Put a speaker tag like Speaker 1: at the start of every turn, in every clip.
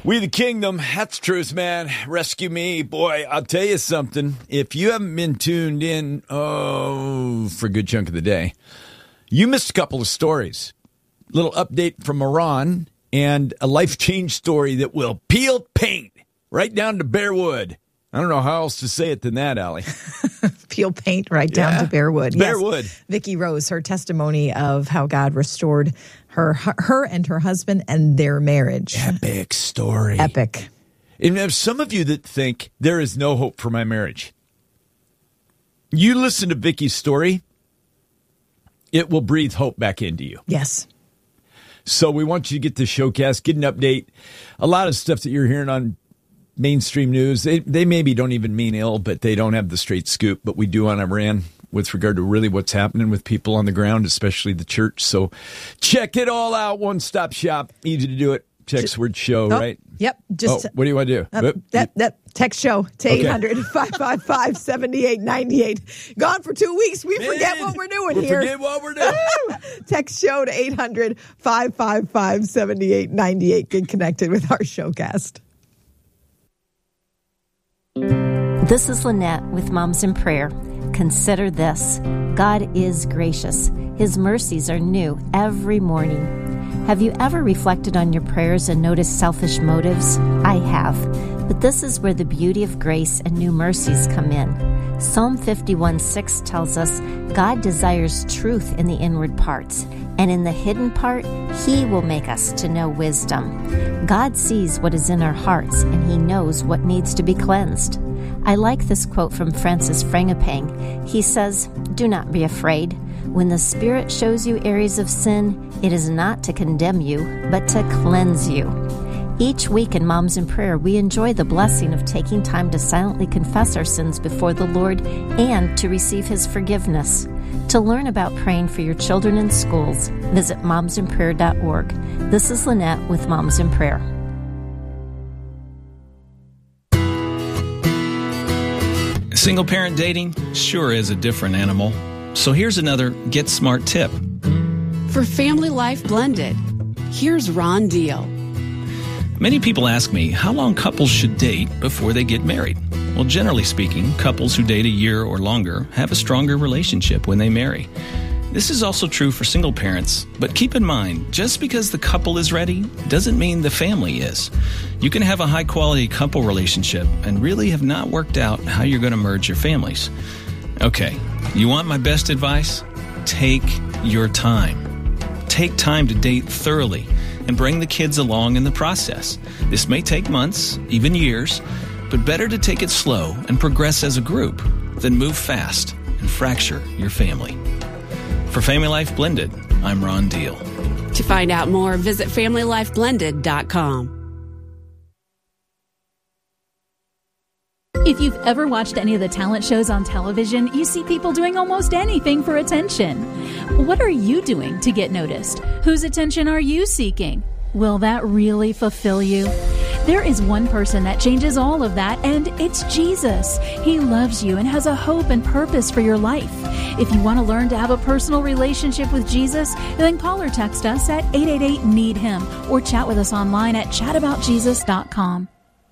Speaker 1: We the kingdom, that's truth, man. Rescue me. Boy, I'll tell you something. If you haven't been tuned in, for a good chunk of the day, you missed a couple of stories. Little update from Iran and a life change story that will peel paint right down to bare wood. I don't know how else to say it than that, Allie.
Speaker 2: Peel paint right down to bare wood.
Speaker 1: Bare wood.
Speaker 2: Vicki Rose, her testimony of how God restored her and her husband and their marriage.
Speaker 1: Epic story.
Speaker 2: Epic.
Speaker 1: And there's some of you that think there is no hope for my marriage. You listen to Vicki's story, it will breathe hope back into you.
Speaker 2: Yes.
Speaker 1: So we want you to get the showcast, get an update. A lot of stuff that you're hearing on mainstream news, they maybe don't even mean ill, but they don't have the straight scoop. But we do on Iran with regard to really what's happening with people on the ground, especially the church. So check it all out. One-stop shop. Easy to do it. Text word show, right?
Speaker 2: Yep. Just
Speaker 1: what do you want to do?
Speaker 2: That text show to 800-555-7898. Gone for 2 weeks. We forget what we're doing here.
Speaker 1: Forget what we're doing.
Speaker 2: Text show to 800-555-7898. Get connected with our showcast.
Speaker 3: This is Lynette with Moms in Prayer. Consider this. God is gracious. His mercies are new every morning. Have you ever reflected on your prayers and noticed selfish motives? I have. But this is where the beauty of grace and new mercies come in. Psalm 51:6 tells us God desires truth in the inward parts, and in the hidden part, He will make us to know wisdom. God sees what is in our hearts, and He knows what needs to be cleansed. I like this quote from Francis Frangipane. He says, "Do not be afraid. When the Spirit shows you areas of sin, it is not to condemn you, but to cleanse you." Each week in Moms in Prayer, we enjoy the blessing of taking time to silently confess our sins before the Lord and to receive His forgiveness. To learn about praying for your children in schools, visit momsinprayer.org. This is Lynette with Moms in Prayer.
Speaker 4: Single parent dating sure is a different animal. So here's another Get Smart tip.
Speaker 5: For Family Life Blended, here's Ron Deal.
Speaker 4: Many people ask me how long couples should date before they get married. Well, generally speaking, couples who date a year or longer have a stronger relationship when they marry. This is also true for single parents, but keep in mind, just because the couple is ready doesn't mean the family is. You can have a high-quality couple relationship and really have not worked out how you're going to merge your families. Okay, you want my best advice? Take your time. Take time to date thoroughly and bring the kids along in the process. This may take months, even years, but better to take it slow and progress as a group than move fast and fracture your family. For Family Life Blended, I'm Ron Deal.
Speaker 5: To find out more, visit FamilyLifeBlended.com.
Speaker 6: If you've ever watched any of the talent shows on television, you see people doing almost anything for attention. What are you doing to get noticed? Whose attention are you seeking? Will that really fulfill you? There is one person that changes all of that, and it's Jesus. He loves you and has a hope and purpose for your life. If you want to learn to have a personal relationship with Jesus, then call or text us at 888-NEED-HIM or chat with us online at chataboutjesus.com.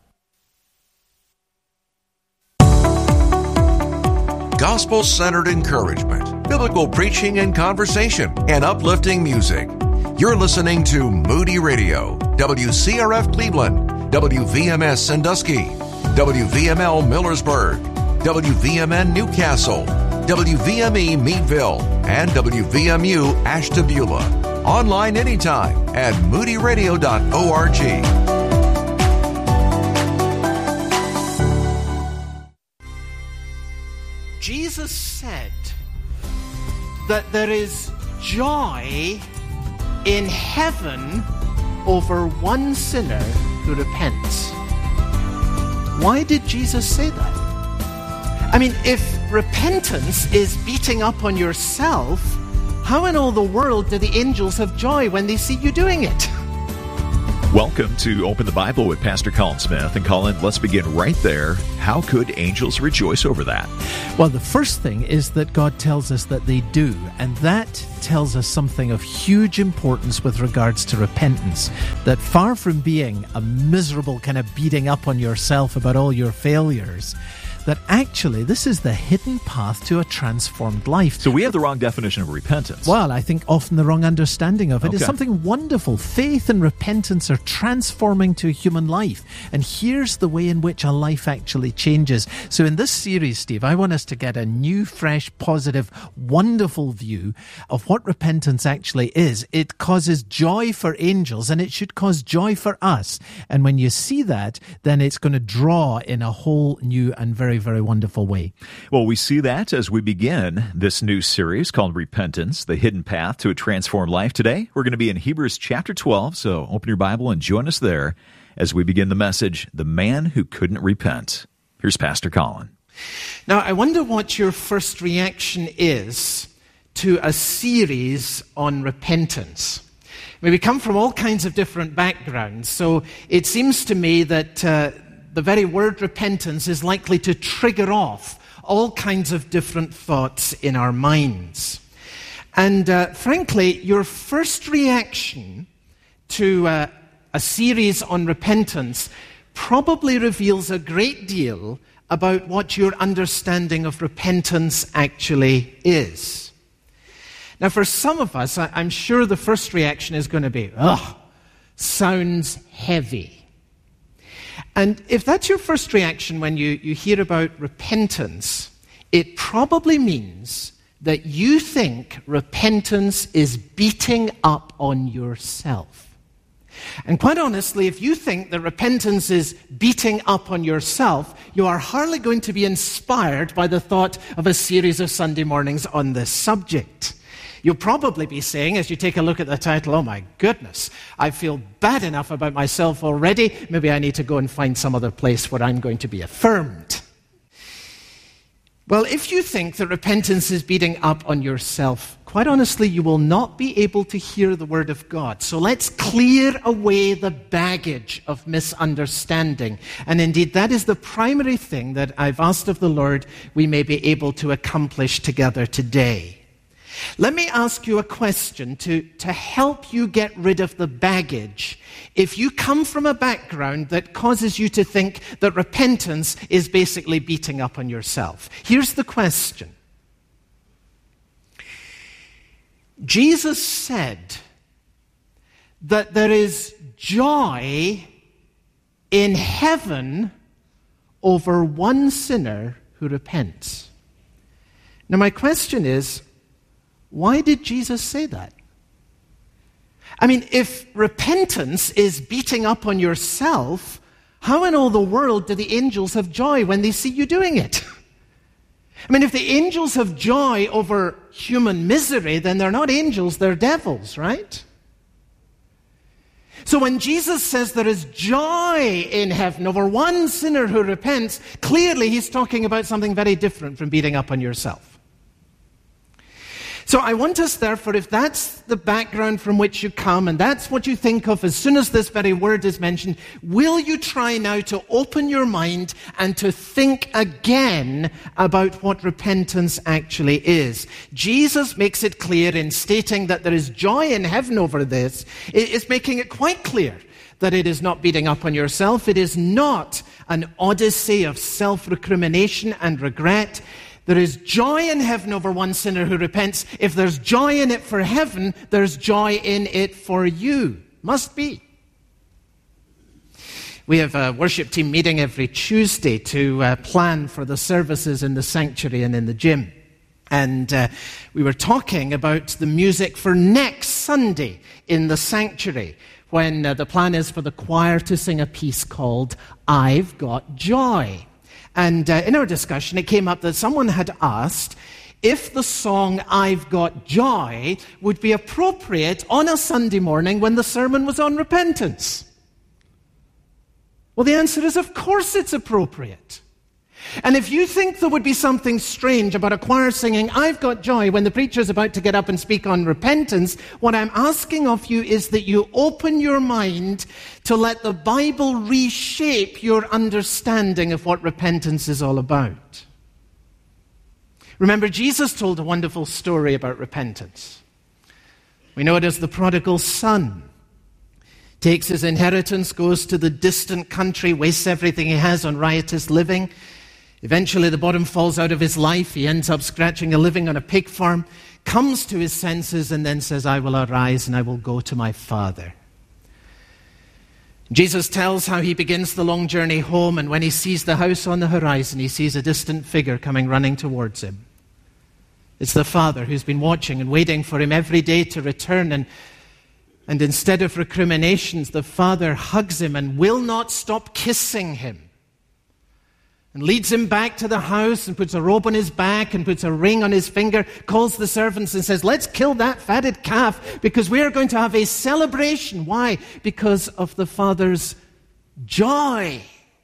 Speaker 7: Gospel-centered encouragement, biblical preaching and conversation, and uplifting music. You're listening to Moody Radio, WCRF Cleveland, WVMS Sandusky, WVML Millersburg, WVMN Newcastle, WVME Meadville, and WVMU Ashtabula. Online anytime at moodyradio.org.
Speaker 8: Jesus said that there is joy in heaven over one sinner who repents. Why did Jesus say that? I mean, if repentance is beating up on yourself, how in all the world do the angels have joy when they see you doing it?
Speaker 9: Welcome to Open the Bible with Pastor Colin Smith. And Colin, let's begin right there. How could angels rejoice over that?
Speaker 8: Well, the first thing is that God tells us that they do, and that tells us something of huge importance with regards to repentance. That far from being a miserable kind of beating up on yourself about all your failures, that actually this is the hidden path to a transformed life.
Speaker 9: So we have the wrong definition of repentance.
Speaker 8: Well, I think often the wrong understanding of it.
Speaker 9: Okay.
Speaker 8: Is something wonderful. Faith and repentance are transforming to a human life. And here's the way in which a life actually changes. So in this series, Steve, I want us to get a new, fresh, positive, wonderful view of what repentance actually is. It causes joy for angels, and it should cause joy for us. And when you see that, then it's going to draw in a whole new and very, very wonderful way.
Speaker 9: Well, we see that as we begin this new series called Repentance, the Hidden Path to a Transformed Life. Today, we're going to be in Hebrews chapter 12, so open your Bible and join us there as we begin the message, The Man Who Couldn't Repent. Here's Pastor Colin.
Speaker 8: Now, I wonder what your first reaction is to a series on repentance. I mean, we come from all kinds of different backgrounds, so it seems to me that the very word repentance is likely to trigger off all kinds of different thoughts in our minds. And frankly, your first reaction to a series on repentance probably reveals a great deal about what your understanding of repentance actually is. Now, for some of us, I'm sure the first reaction is going to be, sounds heavy. And if that's your first reaction when you hear about repentance, it probably means that you think repentance is beating up on yourself. And quite honestly, if you think that repentance is beating up on yourself, you are hardly going to be inspired by the thought of a series of Sunday mornings on this subject. You'll probably be saying, as you take a look at the title, oh my goodness, I feel bad enough about myself already. Maybe I need to go and find some other place where I'm going to be affirmed. Well, if you think that repentance is beating up on yourself, quite honestly, you will not be able to hear the Word of God. So let's clear away the baggage of misunderstanding. And indeed, that is the primary thing that I've asked of the Lord we may be able to accomplish together today. Let me ask you a question to help you get rid of the baggage. If you come from a background that causes you to think that repentance is basically beating up on yourself, here's the question. Jesus said that there is joy in heaven over one sinner who repents. Now, my question is, why did Jesus say that? I mean, if repentance is beating up on yourself, how in all the world do the angels have joy when they see you doing it? I mean, if the angels have joy over human misery, then they're not angels, they're devils, right? So when Jesus says there is joy in heaven over one sinner who repents, clearly he's talking about something very different from beating up on yourself. So I want us, therefore, if that's the background from which you come, and that's what you think of as soon as this very word is mentioned, will you try now to open your mind and to think again about what repentance actually is? Jesus makes it clear in stating that there is joy in heaven over this. It is making it quite clear that it is not beating up on yourself. It is not an odyssey of self-recrimination and regret. There is joy in heaven over one sinner who repents. If there's joy in it for heaven, there's joy in it for you. Must be. We have a worship team meeting every Tuesday to plan for the services in the sanctuary and in the gym. And we were talking about the music for next Sunday in the sanctuary, when the plan is for the choir to sing a piece called I've Got Joy. And in our discussion, it came up that someone had asked if the song I've Got Joy would be appropriate on a Sunday morning when the sermon was on repentance. Well, the answer is, of course it's appropriate. And if you think there would be something strange about a choir singing, "I've got joy," when the preacher's about to get up and speak on repentance, what I'm asking of you is that you open your mind to let the Bible reshape your understanding of what repentance is all about. Remember, Jesus told a wonderful story about repentance. We know it as the prodigal son. Takes his inheritance, goes to the distant country, wastes everything he has on riotous living. Eventually, the bottom falls out of his life. He ends up scratching a living on a pig farm, comes to his senses, and then says, "I will arise and I will go to my Father." Jesus tells how he begins the long journey home, and when he sees the house on the horizon, he sees a distant figure coming running towards him. It's the Father who's been watching and waiting for him every day to return, and instead of recriminations, the Father hugs him and will not stop kissing him, and leads him back to the house and puts a robe on his back and puts a ring on his finger, calls the servants and says, "Let's kill that fatted calf because we are going to have a celebration." Why? Because of the Father's joy.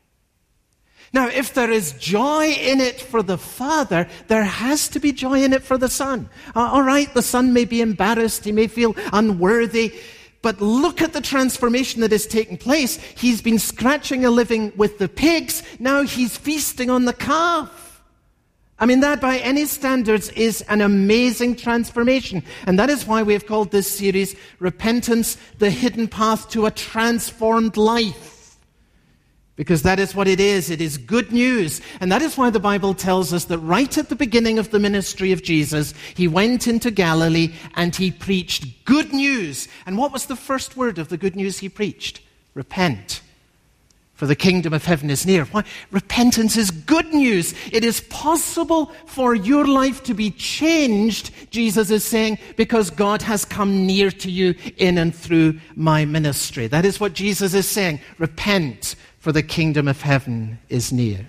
Speaker 8: Now, if there is joy in it for the Father, there has to be joy in it for the Son. All right, the Son may be embarrassed, he may feel unworthy, but look at the transformation that has taken place. He's been scratching a living with the pigs. Now he's feasting on the calf. I mean, that by any standards is an amazing transformation. And that is why we have called this series Repentance, the Hidden Path to a Transformed Life. Because that is what it is. It is good news. And that is why the Bible tells us that right at the beginning of the ministry of Jesus, he went into Galilee and he preached good news. And what was the first word of the good news he preached? Repent, for the kingdom of heaven is near. Why? Repentance is good news. It is possible for your life to be changed, Jesus is saying, because God has come near to you in and through my ministry. That is what Jesus is saying. Repent, for the kingdom of heaven is near.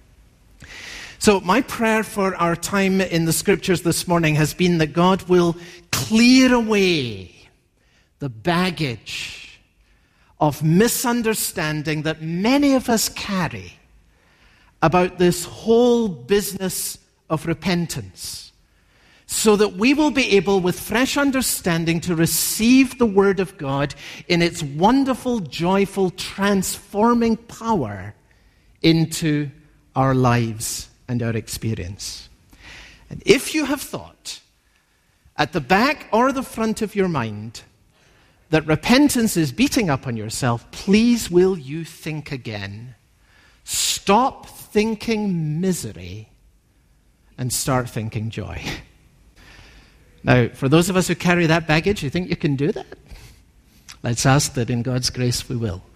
Speaker 8: So my prayer for our time in the scriptures this morning has been that God will clear away the baggage of misunderstanding that many of us carry about this whole business of repentance, so that we will be able, with fresh understanding, to receive the Word of God in its wonderful, joyful, transforming power into our lives and our experience. And if you have thought, at the back or the front of your mind, that repentance is beating up on yourself, please will you think again. Stop thinking misery and start thinking joy. Now, for those of us who carry that baggage, you think you can do that? Let's ask that in God's grace we will.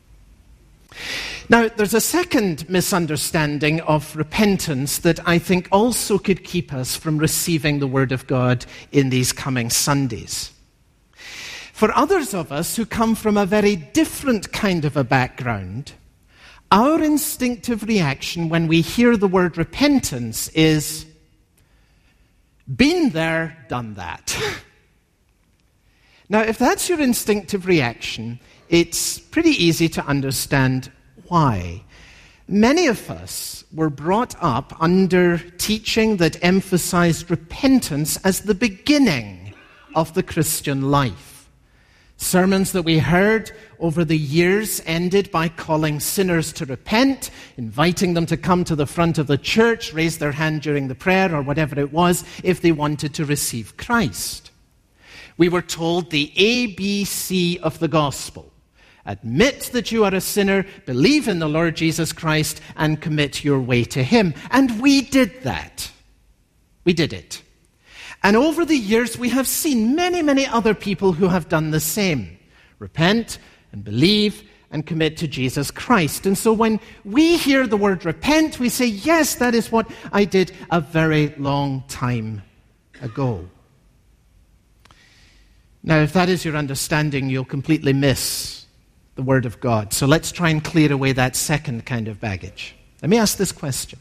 Speaker 8: Now, there's a second misunderstanding of repentance that I think also could keep us from receiving the Word of God in these coming Sundays. For others of us who come from a very different kind of a background, our instinctive reaction when we hear the word repentance is, been there, done that. Now, if that's your instinctive reaction, it's pretty easy to understand why. Many of us were brought up under teaching that emphasized repentance as the beginning of the Christian life. Sermons that we heard over the years ended by calling sinners to repent, inviting them to come to the front of the church, raise their hand during the prayer or whatever it was if they wanted to receive Christ. We were told the ABC of the gospel. Admit that you are a sinner, believe in the Lord Jesus Christ, and commit your way to Him. And we did that. We did it. And over the years, we have seen many, many other people who have done the same. Repent and believe and commit to Jesus Christ. And so when we hear the word repent, we say, yes, that is what I did a very long time ago. Now, if that is your understanding, you'll completely miss the Word of God. So let's try and clear away that second kind of baggage. Let me ask this question.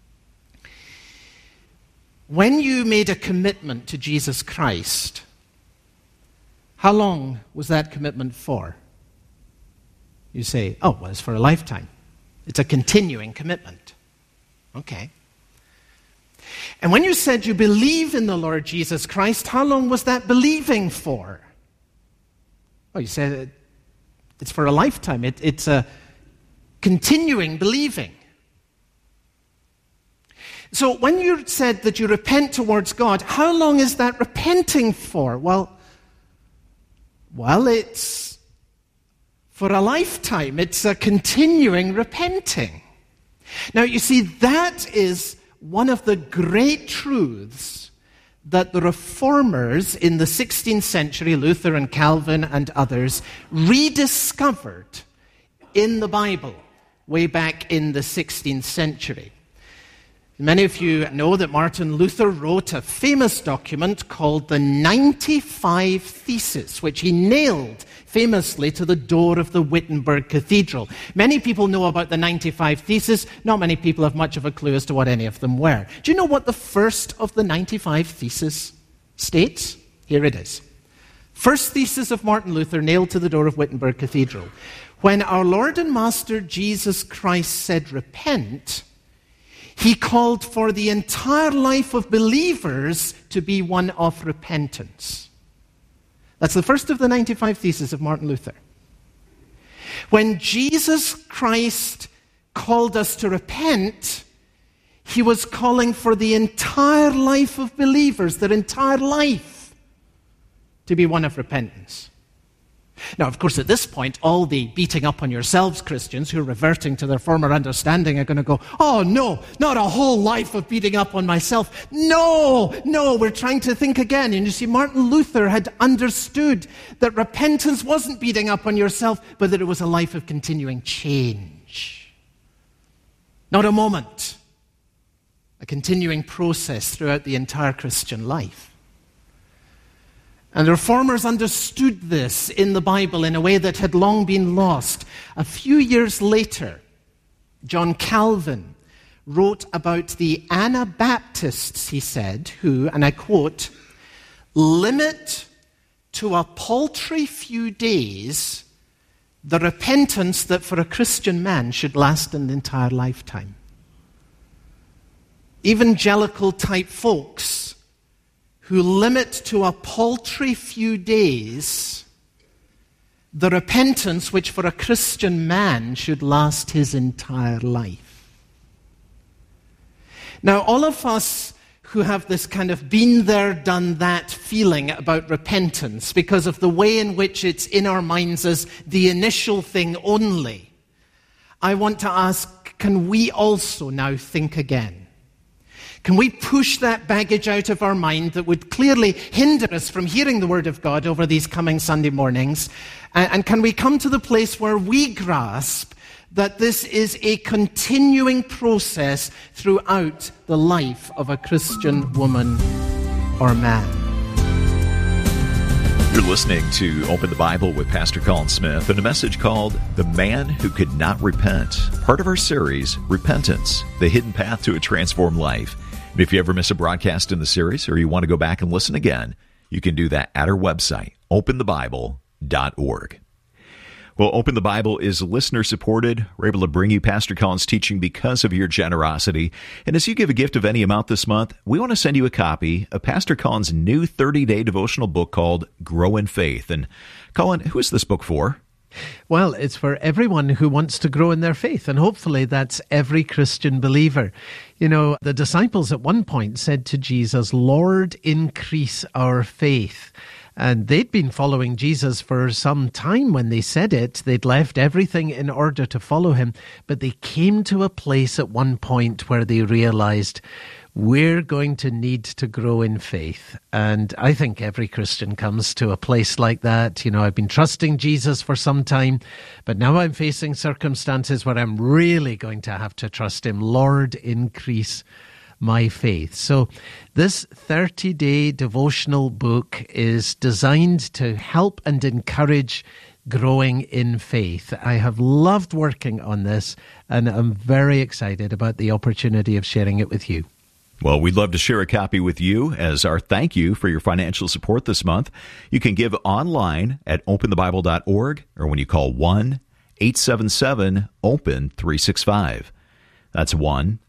Speaker 8: When you made a commitment to Jesus Christ, how long was that commitment for? You say, oh, well, it's for a lifetime. It's a continuing commitment. Okay. And when you said you believe in the Lord Jesus Christ, how long was that believing for? Oh, you said it's for a lifetime. It's a continuing believing. So when you said that you repent towards God, how long is that repenting for? Well, it's for a lifetime. It's a continuing repenting. Now, you see, that is one of the great truths that the reformers in the 16th century, Luther and Calvin and others, rediscovered in the Bible way back in the 16th century. Many of you know that Martin Luther wrote a famous document called the 95 Theses, which he nailed famously to the door of the Wittenberg Cathedral. Many people know about the 95 Theses. Not many people have much of a clue as to what any of them were. Do you know what the first of the 95 Theses states? Here it is. First thesis of Martin Luther, nailed to the door of Wittenberg Cathedral. When our Lord and Master Jesus Christ said, repent, he called for the entire life of believers to be one of repentance. That's the first of the 95 Theses of Martin Luther. When Jesus Christ called us to repent, he was calling for the entire life of believers, their entire life, to be one of repentance. Now, of course, at this point, all the beating up on yourselves Christians who are reverting to their former understanding are going to go, oh, no, not a whole life of beating up on myself. No, we're trying to think again. And you see, Martin Luther had understood that repentance wasn't beating up on yourself, but that it was a life of continuing change. Not a moment. A continuing process throughout the entire Christian life. And the reformers understood this in the Bible in a way that had long been lost. A few years later, John Calvin wrote about the Anabaptists, he said, who, and I quote, limit to a paltry few days the repentance that for a Christian man should last an entire lifetime. Evangelical type folks who limit to a paltry few days the repentance which for a Christian man should last his entire life. Now, all of us who have this kind of been there, done that feeling about repentance because of the way in which it's in our minds as the initial thing only, I want to ask, can we also now think again? Can we push that baggage out of our mind that would clearly hinder us from hearing the Word of God over these coming Sunday mornings? And can we come to the place where we grasp that this is a continuing process throughout the life of a Christian woman or man?
Speaker 9: You're listening to Open the Bible with Pastor Colin Smith and a message called The Man Who Could Not Repent, part of our series, Repentance, the Hidden Path to a Transformed Life. And if you ever miss a broadcast in the series or you want to go back and listen again, you can do that at our website, openthebible.org. Well, Open the Bible is listener-supported. We're able to bring you Pastor Colin's teaching because of your generosity. And as you give a gift of any amount this month, we want to send you a copy of Pastor Colin's new 30-day devotional book called Grow in Faith. And Colin, who is this book for?
Speaker 8: Well, it's for everyone who wants to grow in their faith, and hopefully that's every Christian believer. You know, the disciples at one point said to Jesus, Lord, increase our faith. And they'd been following Jesus for some time when they said it. They'd left everything in order to follow him. But they came to a place at one point where they realized, we're going to need to grow in faith. And I think every Christian comes to a place like that. You know, I've been trusting Jesus for some time, but now I'm facing circumstances where I'm really going to have to trust him. Lord, increase my faith. So this 30-day devotional book is designed to help and encourage growing in faith. I have loved working on this, and I'm very excited about the opportunity of sharing it with you.
Speaker 9: Well, we'd love to share a copy with you as our thank you for your financial support this month. You can give online at openthebible.org or when you call 1-877-OPEN-365. That's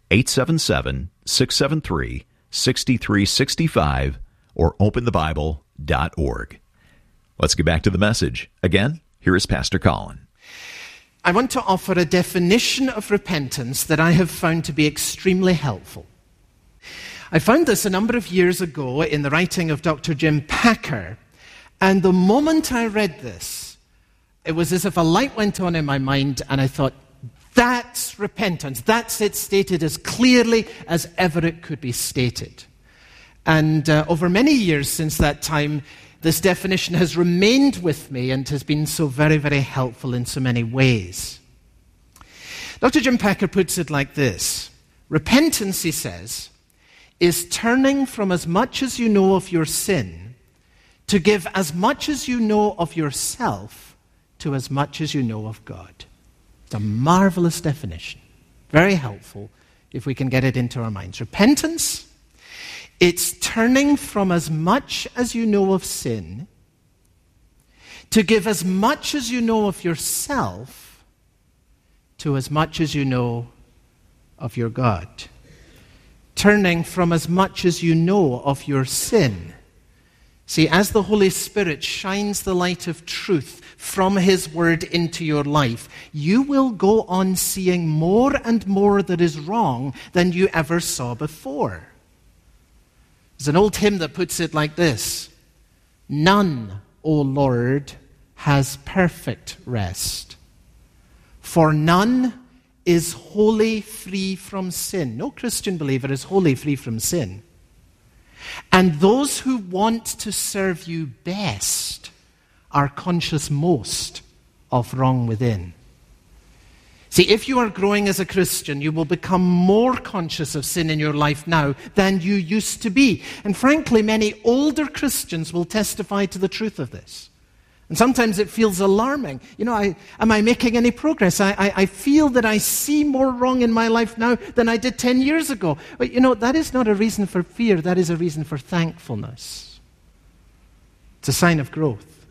Speaker 9: 877-673-6365 or openthebible.org. Let's get back to the message. Again, here is Pastor Colin.
Speaker 8: I want to offer a definition of repentance that I have found to be extremely helpful. I found this a number of years ago in the writing of Dr. Jim Packer, and the moment I read this, it was as if a light went on in my mind, and I thought, that's repentance. That's it stated as clearly as ever it could be stated. And over many years since that time, this definition has remained with me and has been so very, very helpful in so many ways. Dr. Jim Packer puts it like this. Repentance, he says, is turning from as much as you know of your sin to give as much as you know of yourself to as much as you know of God. It's a marvelous definition. Very helpful if we can get it into our minds. Repentance, it's turning from as much as you know of sin to give as much as you know of yourself to as much as you know of your God. Turning from as much as you know of your sin. See, as the Holy Spirit shines the light of truth from His Word into your life, you will go on seeing more and more that is wrong than you ever saw before. There's an old hymn that puts it like this. None, O Lord, has perfect rest, for none is wholly free from sin. No Christian believer is wholly free from sin. And those who want to serve you best are conscious most of wrong within. See, if you are growing as a Christian, you will become more conscious of sin in your life now than you used to be. And frankly, many older Christians will testify to the truth of this. And sometimes it feels alarming. You know, am I making any progress? I feel that I see more wrong in my life now than I did 10 years ago. But you know, that is not a reason for fear. That is a reason for thankfulness. It's a sign of growth.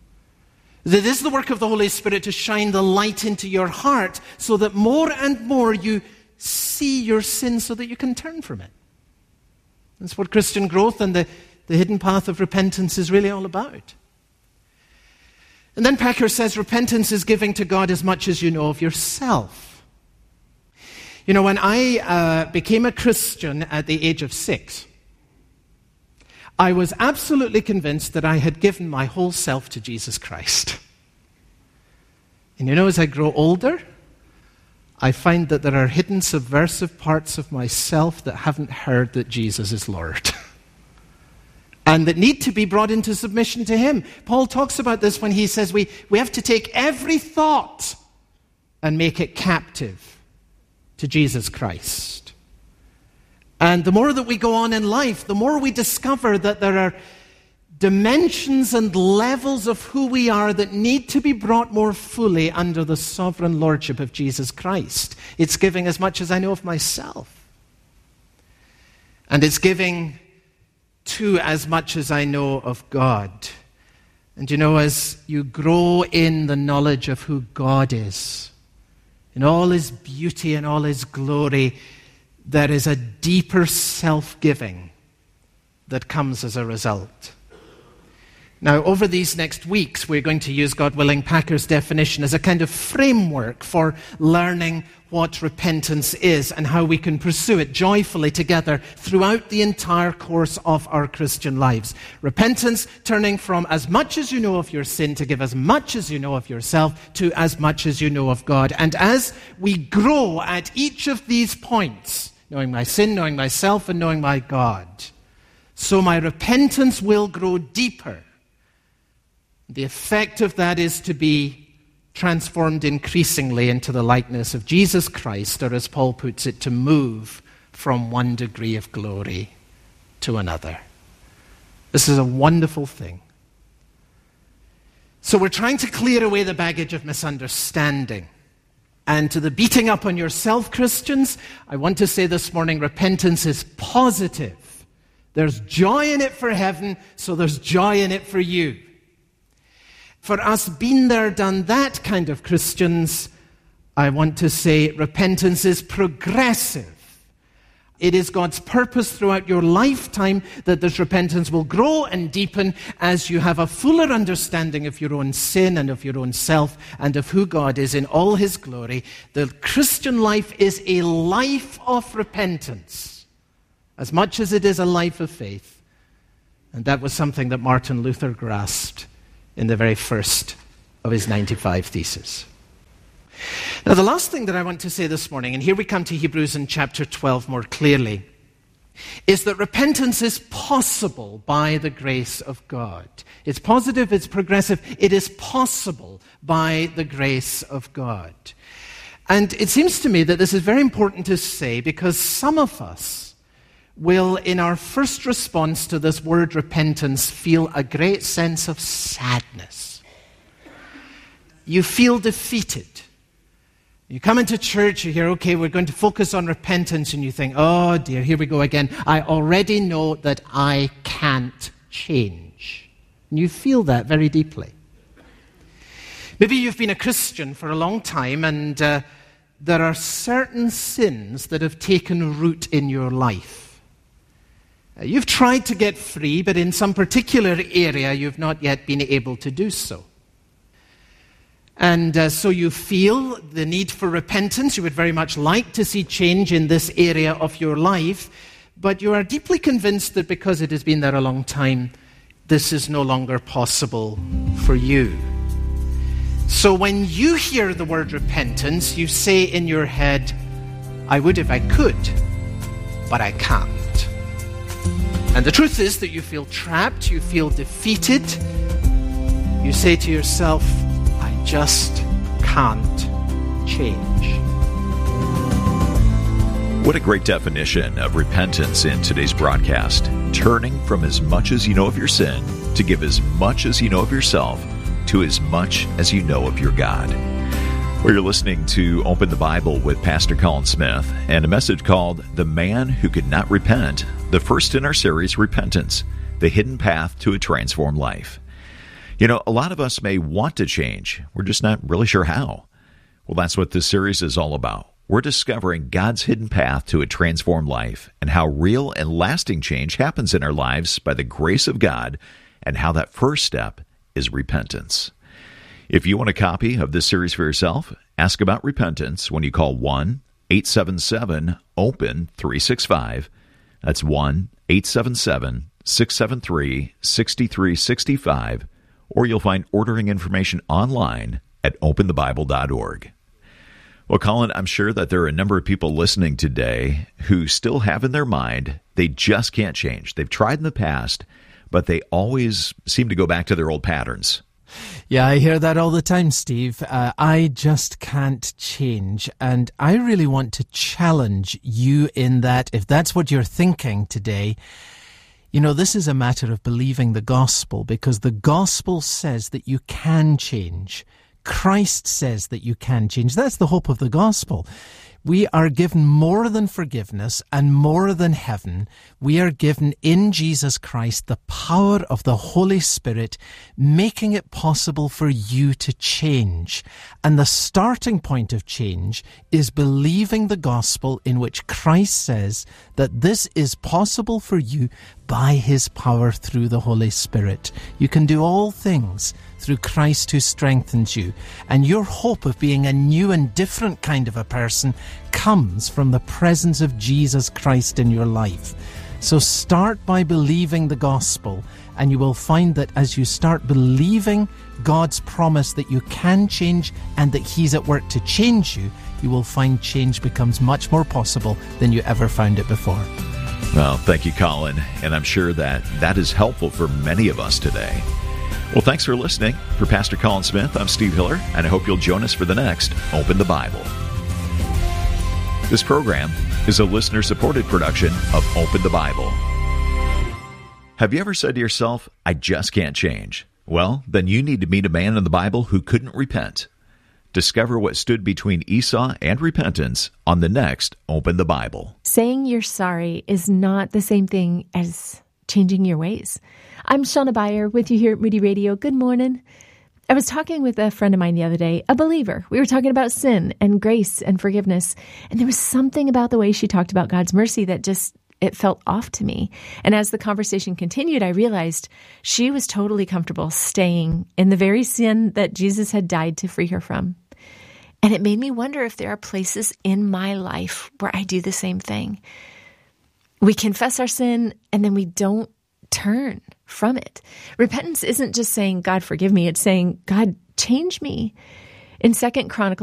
Speaker 8: It is the work of the Holy Spirit to shine the light into your heart so that more and more you see your sin so that you can turn from it. That's what Christian growth and the hidden path of repentance is really all about. And then Packer says repentance is giving to God as much as you know of yourself. You know, when I became a Christian at the age of 6, I was absolutely convinced that I had given my whole self to Jesus Christ. And you know, as I grow older, I find that there are hidden subversive parts of myself that haven't heard that Jesus is Lord. And that need to be brought into submission to Him. Paul talks about this when he says we have to take every thought and make it captive to Jesus Christ. And the more that we go on in life, the more we discover that there are dimensions and levels of who we are that need to be brought more fully under the sovereign lordship of Jesus Christ. It's giving as much as I know of myself. And it's giving to as much as I know of God. And you know, as you grow in the knowledge of who God is, in all His beauty and all His glory, there is a deeper self-giving that comes as a result. Now, over these next weeks, we're going to use, God willing, Packer's definition as a kind of framework for learning what repentance is and how we can pursue it joyfully together throughout the entire course of our Christian lives. Repentance, turning from as much as you know of your sin to give as much as you know of yourself to as much as you know of God. And as we grow at each of these points, knowing my sin, knowing myself, and knowing my God, so my repentance will grow deeper. The effect of that is to be transformed increasingly into the likeness of Jesus Christ, or as Paul puts it, to move from one degree of glory to another. This is a wonderful thing. So we're trying to clear away the baggage of misunderstanding. And to the beating up on yourself, Christians, I want to say this morning, repentance is positive. There's joy in it for heaven, so there's joy in it for you. For us been there, done that kind of Christians, I want to say repentance is progressive. It is God's purpose throughout your lifetime that this repentance will grow and deepen as you have a fuller understanding of your own sin and of your own self and of who God is in all his glory. The Christian life is a life of repentance, as much as it is a life of faith. And that was something that Martin Luther grasped in the very first of his 95 Theses. Now, the last thing that I want to say this morning, and here we come to Hebrews in chapter 12 more clearly, is that repentance is possible by the grace of God. It's positive, it's progressive, it is possible by the grace of God. And it seems to me that this is very important to say because some of us will, in our first response to this word repentance, feel a great sense of sadness. You feel defeated. You come into church, you hear, okay, we're going to focus on repentance, and you think, oh dear, here we go again. I already know that I can't change. And you feel that very deeply. Maybe you've been a Christian for a long time, and there are certain sins that have taken root in your life. You've tried to get free, but in some particular area, you've not yet been able to do so. And so you feel the need for repentance. You would very much like to see change in this area of your life, but you are deeply convinced that because it has been there a long time, this is no longer possible for you. So when you hear the word repentance, you say in your head, I would if I could, but I can't. And the truth is that you feel trapped, you feel defeated. You say to yourself, I just can't change.
Speaker 9: What a great definition of repentance in today's broadcast. Turning from as much as you know of your sin to give as much as you know of yourself to as much as you know of your God. Well, you're listening to Open the Bible with Pastor Colin Smith and a message called The Man Who Could Not Repent, the first in our series, Repentance, the Hidden Path to a Transformed Life. You know, a lot of us may want to change. We're just not really sure how. Well, that's what this series is all about. We're discovering God's hidden path to a transformed life and how real and lasting change happens in our lives by the grace of God and how that first step is repentance. If you want a copy of this series for yourself, ask about repentance when you call 1-877-OPEN-365. That's 1-877-673-6365. Or you'll find ordering information online at openthebible.org. Well, Colin, I'm sure that there are a number of people listening today who still have in their mind they just can't change. They've tried in the past, but they always seem to go back to their old patterns.
Speaker 10: Yeah, I hear that all the time, Steve. I just can't change. And I really want to challenge you in that, if that's what you're thinking today, you know, this is a matter of believing the gospel, because the gospel says that you can change. Christ says that you can change. That's the hope of the gospel. We are given more than forgiveness and more than heaven. We are given in Jesus Christ the power of the Holy Spirit, making it possible for you to change. And the starting point of change is believing the gospel, in which Christ says that this is possible for you by his power through the Holy Spirit. You can do all things through Christ who strengthens you. And your hope of being a new and different kind of a person comes from the presence of Jesus Christ in your life. So start by believing the gospel, and you will find that as you start believing God's promise that you can change and that he's at work to change you, you will find change becomes much more possible than you ever found it before.
Speaker 9: Well, thank you, Colin, and I'm sure that that is helpful for many of us today. Well, thanks for listening. For Pastor Colin Smith, I'm Steve Hiller, and I hope you'll join us for the next Open the Bible. This program is a listener-supported production of Open the Bible. Have you ever said to yourself, I just can't change? Well, then you need to meet a man in the Bible who couldn't repent. Discover what stood between Esau and repentance on the next Open the Bible.
Speaker 11: Saying you're sorry is not the same thing as changing your ways. I'm Shauna Beyer with you here at Moody Radio. Good morning. I was talking with a friend of mine the other day, a believer. We were talking about sin and grace and forgiveness. And there was something about the way she talked about God's mercy that just, it felt off to me. And as the conversation continued, I realized she was totally comfortable staying in the very sin that Jesus had died to free her from. And it made me wonder if there are places in my life where I do the same thing. We confess our sin and then we don't turn from it. Repentance isn't just saying, God, forgive me. It's saying, God, change me. In 2 Chronicles